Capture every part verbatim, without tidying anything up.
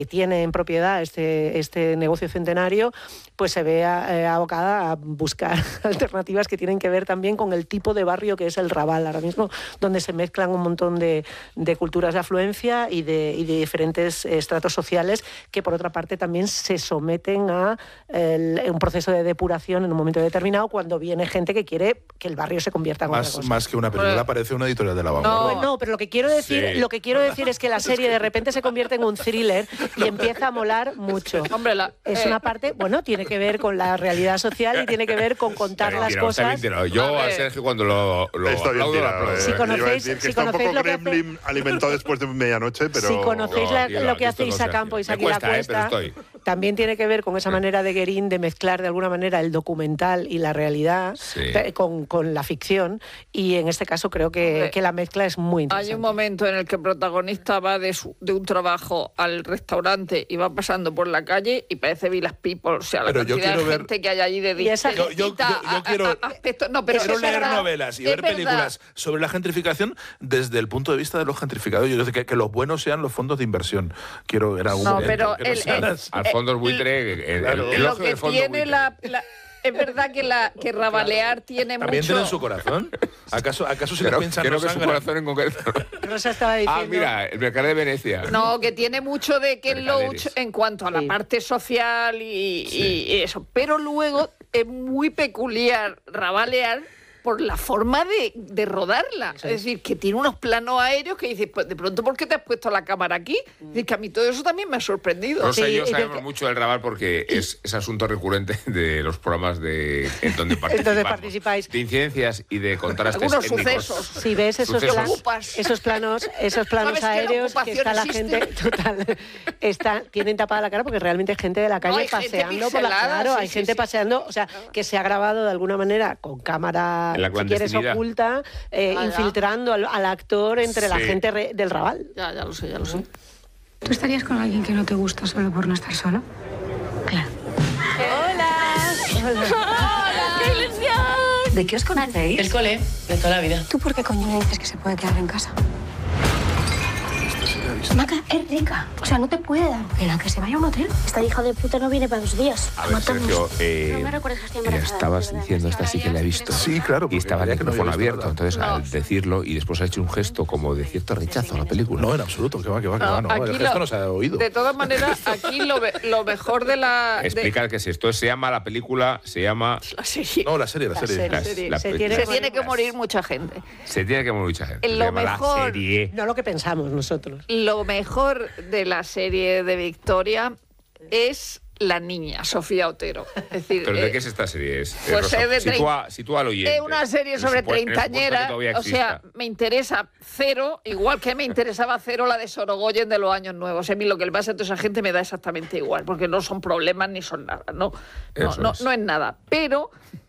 que tiene en propiedad este, este negocio centenario, pues se ve eh, abocada a buscar alternativas que tienen que ver también con el tipo de barrio que es el Raval ahora mismo, donde se mezclan un montón de, de culturas de afluencia y de, y de diferentes estratos sociales que, por otra parte, también se someten a el, un proceso de depuración en un momento determinado cuando viene gente que quiere que el barrio se convierta en más, otra cosa. Más que una película, Pero, parece una editorial de la vanguardia. No, no, pero lo que quiero decir, Sí. lo que quiero decir es que la serie de repente se convierte en un thriller y empieza a molar mucho. Hombre, la, Es eh, una parte, bueno, tiene que ver con la realidad social y tiene que ver con contar las Mentira, está cosas. mentira. Yo A a ver. Sergio cuando lo, lo Está bien aplaudo, lo tirado, aplaudo. eh. Si Yo iba a conocéis- decir que si está un conocéis poco lo que hace- Gremlin alimentado después de medianoche, pero... Si conocéis No, la- tío, lo que has hace visto Isa cosas, Campo y tío. Isaac Me cuesta, La eh, pero Cuesta, estoy. también tiene que ver con esa manera de Guerín de mezclar de alguna manera el documental y la realidad Sí. eh, con, con la ficción, y en este caso creo que, Hombre, que la mezcla es muy interesante. hay un momento en el que el protagonista va de, su, de un trabajo al restaurante y va pasando por la calle y parece Village People, o sea, la Pero yo cantidad de quiero ver- gente que hay allí de Y esa- distinta Yo- yo- yo- yo quiero- a- a- aspectos- no, pero Quiero es leer verdad, novelas y es ver verdad. películas sobre la gentrificación desde el punto de vista de los gentrificados. Yo creo que, que los buenos sean los fondos de inversión. Quiero ver algún No, momento pero que no el- sean- el- Al fondo buitre, el, el, Claro. el Lo ojo que del fondo tiene buitre. la, la- es verdad que la que Rabalear tiene ¿También mucho. tienen su corazón? ¿Acaso, acaso si Creo, les piensan creo no que su sangran? corazón en concreto. Rosa estaba diciendo... Ah, mira, el mercado de Venecia. No, que tiene mucho de Ken Mercaderes. Loach en cuanto a la Sí. parte social y, Sí. y eso. Pero luego es muy peculiar Rabalear por la forma de, de rodarla. Es decir, que tiene unos planos aéreos que dices, pues de pronto, ¿por qué te has puesto la cámara aquí? Es decir, que a mí todo eso también me ha sorprendido. Rosa Sí, y yo y sabemos del- mucho del Raval porque es, es asunto recurrente de los programas de, en donde participamos. participáis. De incidencias y de contrastes Algunos étnicos. sucesos. Si ves esos, Sucesos. plan- Ocupas. esos planos, esos planos ¿Sabes que la aéreos que ocupación está la existe? gente total, está, tienen tapada la cara porque realmente hay gente de la calle No, hay gente paseando por la pixelada, claro, sí, hay sí, gente sí. paseando, o sea, que se ha grabado de alguna manera con cámara, En la si quieres, clandestinidad. oculta, eh, Ah, ya. infiltrando al, al actor entre la Sí. gente re- del Raval. Ya, ya lo sé, ya lo sé. ¿Tú estarías con alguien que no te gusta solo por no estar solo? Claro. ¿De qué os conocéis? El cole, de toda la vida. ¿Tú por qué coño me dices que se puede quedar en casa? Maca, es rica. O sea, no te puede dar pena que se vaya a un hotel. Esta hija de puta no viene para dos días. A ver, Sergio, eh, No me recuerdes que estoy eh, embarazada, estabas de verdad, diciendo, es que esta sí que la he visto. Sí, claro, Y porque estaba el había que no micrófono había visto abierto. nada. Entonces, al decirlo, y después ha hecho un gesto como de cierto rechazo a la película. No, en absoluto, que va, que va, que va. No, aquí el gesto lo- no se ha oído. De todas maneras, aquí lo, ve- lo mejor de la... de- Explicar qué es esto. Se llama la película, se llama... la serie. No, la serie, la La serie. serie. La- serie. la- Se tiene Se que tiene morir. que morir mucha gente. Se tiene que morir mucha gente. En Se lo llama mejor- la serie. No lo que pensamos nosotros. Lo mejor de la serie de Victoria es la niña, Sofía Otero. Es decir, ¿Pero de eh, qué es esta serie? Es, eh, pues Rosa, es de sitúa, sitúa al oyente. es una serie En el sobre supu- en el supuesto que treintañera, todavía o sea, exista. me interesa cero, igual que me interesaba cero la de Sorogoyen de los años nuevos. A mí lo que le pasa a toda esa gente me da exactamente igual, porque no son problemas ni son nada, no, no, Eso no, es. no es nada. Pero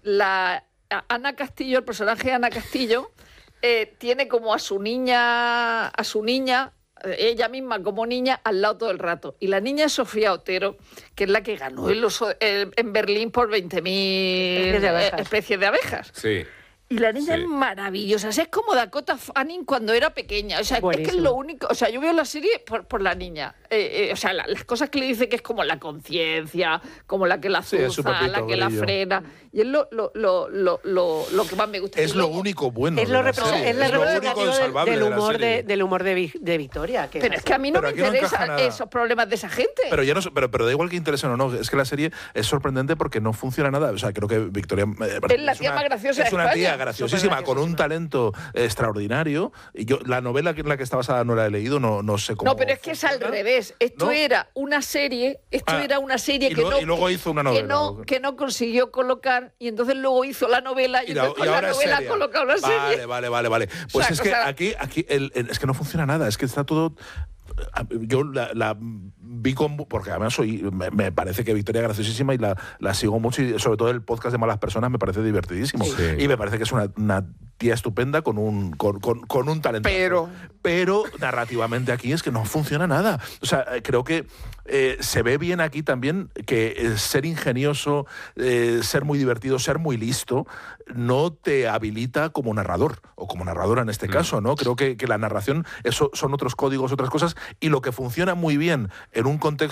la a- Ana Castillo, el personaje de Ana Castillo, eh, tiene como a su niña, a su niña, eh, ella misma como niña, al lado todo el rato. Y la niña es Sofía Otero, que es la que ganó el oso- el- en Berlín por veinte mil Especies de abejas. especies de abejas. Sí. Y la niña Sí. es maravillosa. O sea, es como Dakota Fanning cuando era pequeña. O sea, es que es Buenísimo. lo único. O sea, yo veo la serie por, por la niña. Eh, eh, o sea, la- las cosas que le dice que es como la conciencia, como la que la Sí, es su azuzza, la Pepito que la Grillo. frena. Y es lo, lo, lo, lo, lo, lo que más me gusta. Es Y lo luego- único bueno Es de lo, la repre- serie. es la Es lo único representativo del, salvable del de la humor serie. de, del humor de, Vi- de Victoria. Que Pero es que a mí no Pero me aquí no encaja interesan nada. esos problemas de esa gente. Pero ya no, pero, pero da igual que interesen o no, es que la serie es sorprendente porque no funciona nada. O sea, creo que Victoria eh, Es la tía una, más graciosa es de una España. tía graciosísima, con un talento extraordinario. Y yo la novela en la que está basada no la he leído, no, no sé cómo. No, pero es que es al funciona. revés. Esto ¿No? era una serie, esto Ah, era una serie y que, luego- no, y luego hizo una que novela. no, que no consiguió colocar y entonces luego hizo la novela y, Y, la- entonces y con la ahora es novela ha seria. colocado la Vale, serie. vale, vale, vale. Pues O sea, es que o sea- aquí, aquí el- el- es que no funciona nada, es que está todo. Yo la, la vi con. Porque además soy, me, me parece que Victoria es graciosísima y la, la sigo mucho, y sobre todo el podcast de Malas Personas me parece divertidísimo. Sí. Y me parece que es una, una tía estupenda con un, con, con, con un talento. Pero... Pero narrativamente aquí es que no funciona nada. O sea, creo que eh, se ve bien aquí también que eh, ser ingenioso, eh, ser muy divertido, ser muy listo, no te habilita como narrador, o como narradora en este mm. caso, ¿no? Creo que, que la narración, eso son otros códigos, otras cosas, y lo que funciona muy bien en un contexto